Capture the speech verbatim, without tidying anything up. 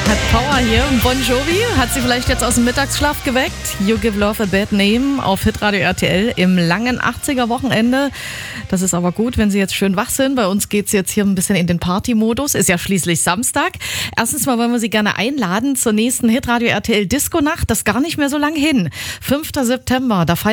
Hat Power hier. Bon Jovi hat sie vielleicht jetzt aus dem Mittagsschlaf geweckt. You Give Love a Bad Name auf Hitradio R T L im langen achtziger-Wochenende. Das ist aber gut, wenn Sie jetzt schön wach sind. Bei uns geht es jetzt hier ein bisschen in den Party-Modus. Ist ja schließlich Samstag. Erstens mal wollen wir Sie gerne einladen zur nächsten Hitradio R T L Disco-Nacht. Das ist gar nicht mehr so lang hin. fünfter September, da feiern